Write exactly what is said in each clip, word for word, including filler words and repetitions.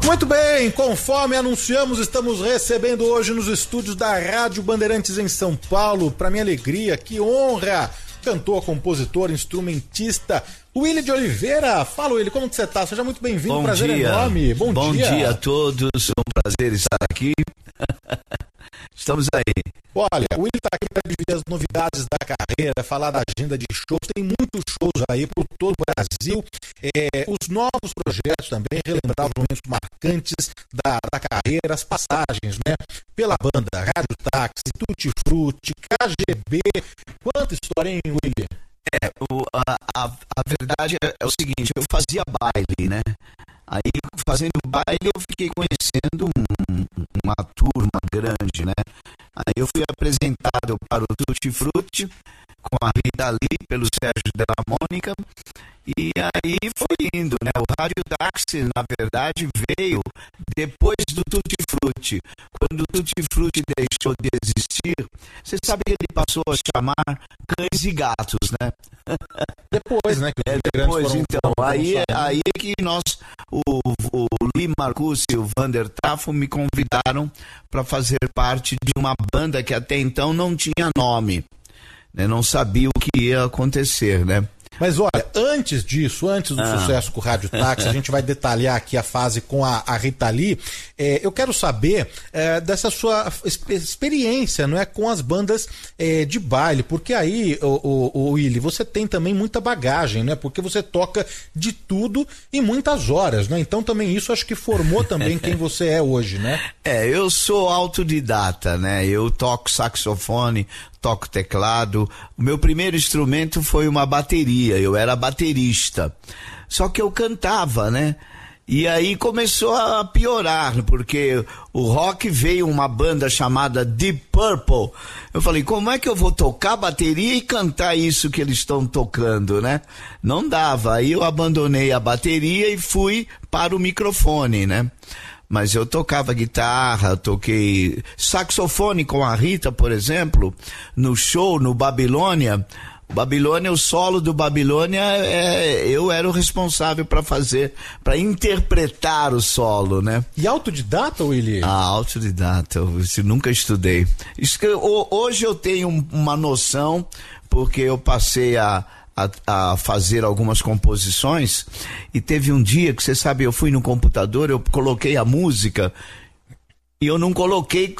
Muito bem, conforme anunciamos, estamos recebendo hoje nos estúdios da Rádio Bandeirantes em São Paulo, para minha alegria, que honra, cantor, compositor, instrumentista, Willy de Oliveira. Fala, Willy, como que você tá? Seja muito bem-vindo, Bom prazer dia. enorme. Bom, Bom dia. dia a todos, é um prazer estar aqui. Estamos aí. Olha, o Willy tá aqui para dividir as novidades da carreira, falar da agenda de shows, tem muitos shows aí por todo o Brasil, é, os novos projetos também, relembrar os momentos marcantes da, da carreira, as passagens, né, pela banda, Rádio Táxi, Tutti Frutti, K G B, quanta história, hein, Willy? É, o, a, a, a verdade é, é o seguinte, eu fazia baile, né? Aí, fazendo baile, eu fiquei conhecendo um, uma turma grande, né? Aí eu fui apresentado para o Tutti Frutti com a Rita Lee, pelo Sérgio Della Mônica, e aí foi indo, né? O Rádio Táxi, na verdade, veio depois do Tutti Frutti. Quando o Tutti Frutti deixou de existir, você sabe que ele passou a chamar Cães e Gatos, né? Depois, né? Que é, depois, foram, então. Foram aí, aí é que nós, o, o Lee Marcus e o Vander Trafo me convidaram para fazer parte de uma banda que até então não tinha nome, né? Não sabia o que ia acontecer, né? Mas olha, antes disso, antes do ah. sucesso com o Rádio Táxi, a gente vai detalhar aqui a fase com a, a Rita Lee. É, eu quero saber é, dessa sua experiência, não é, com as bandas é, de baile, porque aí, o, o, o Willy, você tem também muita bagagem, né? Porque você toca de tudo em muitas horas, né? Então também isso acho que formou também quem você é hoje, né? É, eu sou autodidata, né? Eu toco saxofone, toco teclado. O meu primeiro instrumento foi uma bateria, eu era baterista. Só que eu cantava, né? E aí começou a piorar, porque o rock veio uma banda chamada Deep Purple. Eu falei, como é que eu vou tocar bateria e cantar isso que eles estão tocando, né? Não dava. Aí eu abandonei a bateria e fui para o microfone, né? Mas eu tocava guitarra, toquei saxofone com a Rita, por exemplo, no show no Babilônia. Babilônia, o solo do Babilônia, é, eu era o responsável para fazer, para interpretar o solo, né? E autodidata, Willy? Ah, autodidata, eu, eu nunca estudei. Isso que, eu, hoje eu tenho uma noção, porque eu passei a A, a fazer algumas composições, e teve um dia que, você sabe, eu fui no computador, eu coloquei a música e eu não coloquei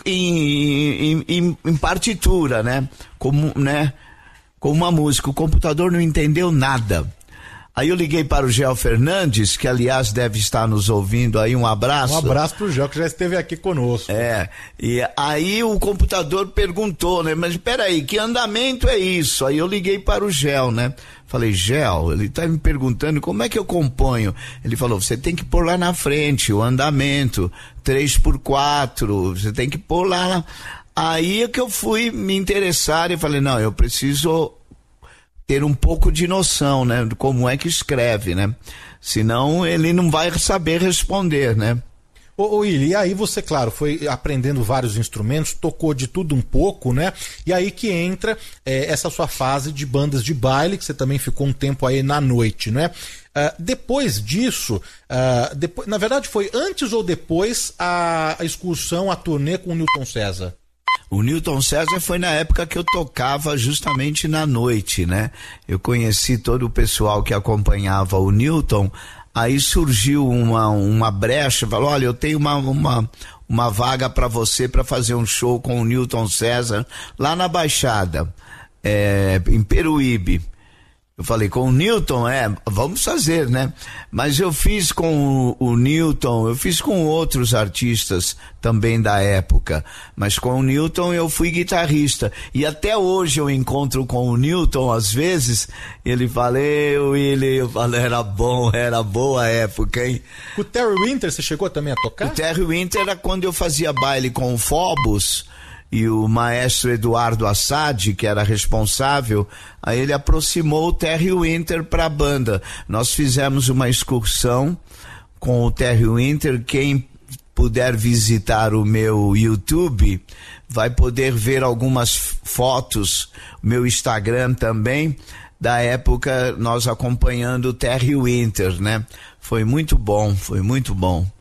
em, em, em, em partitura, né? Como, né? Como uma música, o computador não entendeu nada. Aí eu liguei para o Gel Fernandes, que aliás deve estar nos ouvindo aí, um abraço. Um abraço pro Gel, que já esteve aqui conosco. É, e aí o computador perguntou, né, mas peraí, que andamento é isso? Aí eu liguei para o Gel, né, falei, Gel, ele tá me perguntando como é que eu componho. Ele falou, você tem que pôr lá na frente o andamento, três por quatro, você tem que pôr lá. Aí é que eu fui me interessar e falei, não, eu preciso ter um pouco de noção, né, de como é que escreve, né? Senão ele não vai saber responder, né? Ô, ô Willy, e aí você, claro, foi aprendendo vários instrumentos, tocou de tudo um pouco, né? E aí que entra é, essa sua fase de bandas de baile, que você também ficou um tempo aí na noite, né? Uh, depois disso, uh, depois, na verdade foi antes ou depois a, a excursão, a turnê com o Newton César? O Newton César foi na época que eu tocava justamente na noite, né? Eu conheci todo o pessoal que acompanhava o Newton, aí surgiu uma, uma brecha, falou, olha, eu tenho uma, uma, uma vaga para você para fazer um show com o Newton César lá na Baixada, é, em Peruíbe. Eu falei, com o Newton, é, vamos fazer, né? Mas eu fiz com o, o Newton, eu fiz com outros artistas também da época, mas com o Newton eu fui guitarrista, e até hoje eu encontro com o Newton, às vezes, ele fala, eu, Willy, eu falo, era bom, era boa época, hein? O Terry Winter, você chegou também a tocar? O Terry Winter era quando eu fazia baile com o Phobos, e o maestro Eduardo Assad, que era responsável, aí ele aproximou o Terry Winter para a banda. Nós fizemos uma excursão com o Terry Winter. Quem puder visitar o meu YouTube vai poder ver algumas fotos, o meu Instagram também, da época nós acompanhando o Terry Winter, né? Foi muito bom, foi muito bom.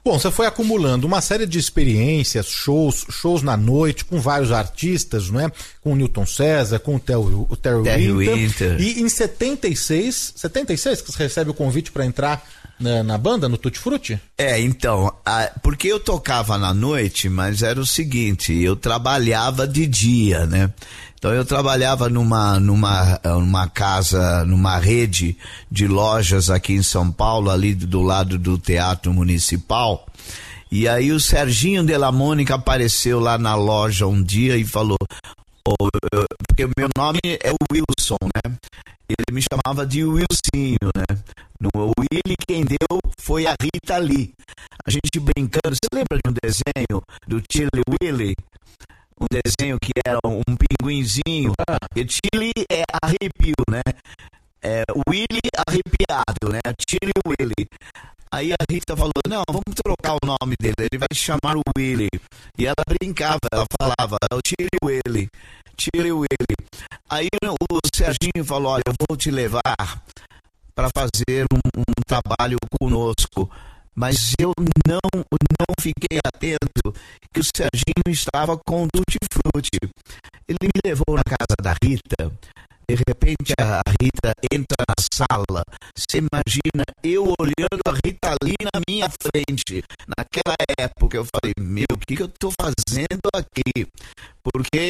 Bom, você foi acumulando uma série de experiências, shows, shows na noite, com vários artistas, não é? Com o Newton César, com o Terry, o Terry, Terry Winter. Winter. E em setenta e seis, setenta e seis que você recebe o convite para entrar na, na banda, no Tutti Frutti? É, então, a, porque eu tocava na noite, mas era o seguinte, eu trabalhava de dia, né? Então eu trabalhava numa, numa, numa casa, numa rede de lojas aqui em São Paulo, ali do lado do Teatro Municipal, e aí o Serginho de la Mônica apareceu lá na loja um dia e falou, oh, eu, porque o meu nome é Wilson, né? Ele me chamava de Wilsinho, né? No Willy quem deu foi a Rita Lee. A gente brincando, você lembra de um desenho do Chili Willy? Um desenho que era um pinguinzinho. Ah. E Chili é arrepio, né? É, Willy arrepiado, né? Chili Willy. Aí a Rita falou, não, vamos trocar o nome dele, ele vai chamar o Willy. E ela brincava, ela falava, é o Chili Willy, Chili Willy. Aí o Serginho falou, olha, eu vou te levar para fazer um, um trabalho conosco. Mas eu não, não fiquei atento que o Serginho estava com o Tutti Frutti. Ele me levou na casa da Rita. De repente a Rita entra na sala. Você imagina eu olhando a Rita ali na minha frente. Naquela época eu falei, meu, o que, que eu estou fazendo aqui? Porque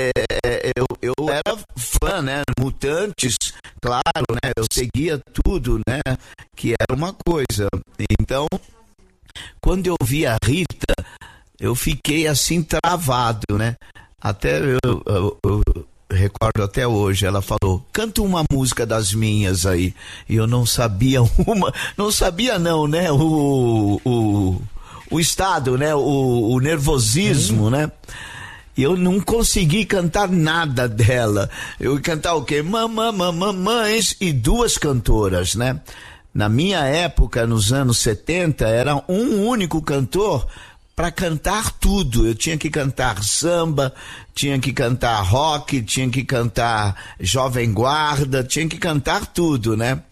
eu, eu era fã, né? Mutantes, claro, né? Eu seguia tudo, né? Que era uma coisa. Então, quando eu vi a Rita, eu fiquei assim travado, né? Até eu, eu, eu recordo até hoje, ela falou, canta uma música das minhas aí. E eu não sabia uma, não sabia não, né? O, o, o estado, né? O, o nervosismo, hum. né? E eu não consegui cantar nada dela. Eu ia cantar o quê? Mamã, mamães e duas cantoras, né? Na minha época, nos anos setenta, era um único cantor para cantar tudo. Eu tinha que cantar samba, tinha que cantar rock, tinha que cantar Jovem Guarda, tinha que cantar tudo, né?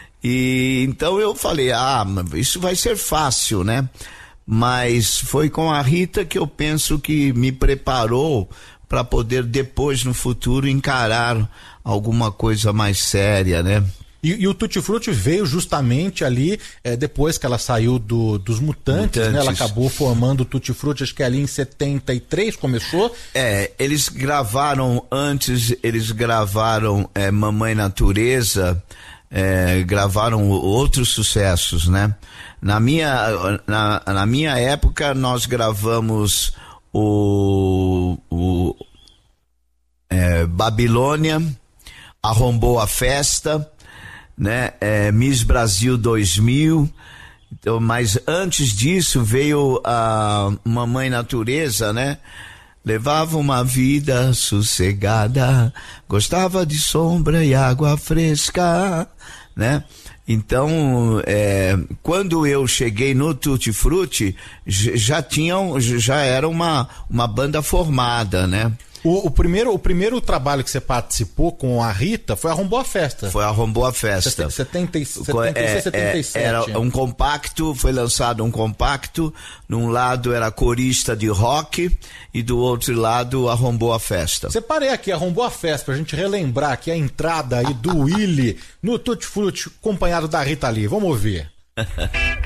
E então eu falei, ah, isso vai ser fácil, né? Mas foi com a Rita que eu penso que me preparou para poder depois, no futuro, encarar alguma coisa mais séria, né? E, e o Tutti Frutti veio justamente ali, é, depois que ela saiu do, dos Mutantes, Mutantes, né? Ela acabou formando o Tutti Frutti, acho que ali em setenta e três começou. É, eles gravaram antes, eles gravaram é, Mamãe Natureza, é, gravaram outros sucessos, né? Na minha, na, na minha época, nós gravamos o, o é, Babilônia, Arrombou a Festa, né? É, Miss Brasil dois mil. Então, mas antes disso veio a Mamãe Natureza, né? Levava uma vida sossegada, gostava de sombra e água fresca, né? Então, é, quando eu cheguei no Tutti Frutti, já tinham, já era uma, uma banda formada, né? O, o, primeiro, o primeiro trabalho que você participou com a Rita foi Arrombou a Festa. Foi Arrombou a Festa. setenta, setenta, é, setenta e sete. É, era um compacto, foi lançado um compacto. Num lado era corista de rock e do outro lado Arrombou a Festa. Separei aqui, Arrombou a Festa, pra gente relembrar aqui a entrada aí do Willy no Tutti Frutti, acompanhado da Rita Lee. Vamos ouvir.